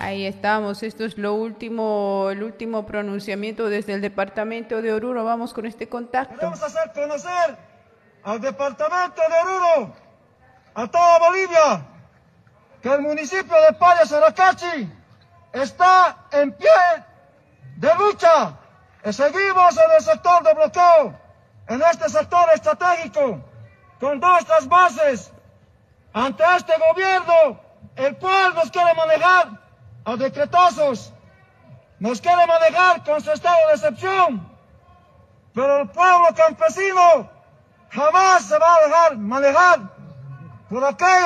Ahí estamos, esto es lo último, el último pronunciamiento desde el departamento de Oruro. Vamos con este contacto. Queremos hacer conocer al departamento de Oruro, a toda Bolivia, que el municipio de Paya Soracachi está en pie de lucha. Y seguimos en el sector de bloqueo, en este sector estratégico, con nuestras bases, ante este gobierno, el cual nos quiere manejar a decretazos, nos quiere manejar con su estado de excepción, pero el pueblo campesino jamás se va a dejar manejar por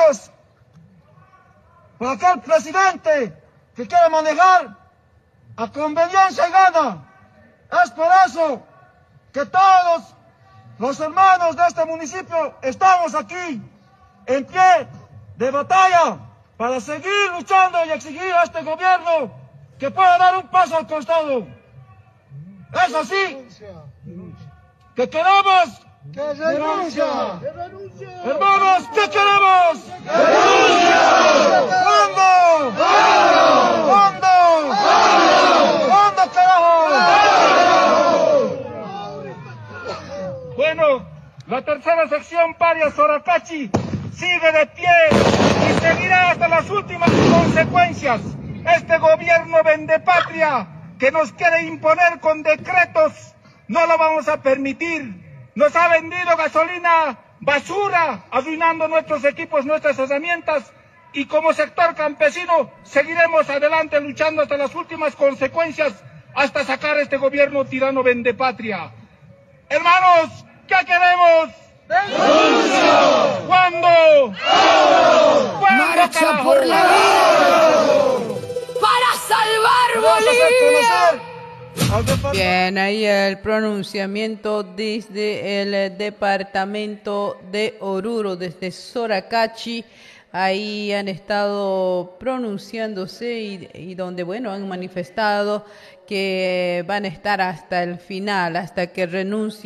aquel presidente que quiere manejar a conveniencia y gana. Es por eso que todos los hermanos de este municipio estamos aquí en pie de batalla para seguir luchando y exigir a este gobierno que pueda dar un paso al costado. Es así que queremos ¡Que renuncia! Hermanos, ¿qué queremos? ¿Cuándo? ¿Cuándo, carajo? Bueno, la tercera sección Paya Soracachi sigue de pie y seguirá hasta las últimas consecuencias. Este gobierno vendepatria que nos quiere imponer con decretos, no lo vamos a permitir. Nos ha vendido gasolina basura, arruinando nuestros equipos, nuestras herramientas, y como sector campesino seguiremos adelante luchando hasta las últimas consecuencias, hasta sacar a este gobierno tirano vendepatria. Hermanos, ¿qué queremos? ¡Denuncia! ¿Cuándo? ¡Marcha carajo? por la vida! ¡Para salvar Bolivia! Bien, ahí el pronunciamiento desde el departamento de Oruro, desde Soracachi. Ahí han estado pronunciándose y donde, bueno, han manifestado que van a estar hasta el final, hasta que renuncien.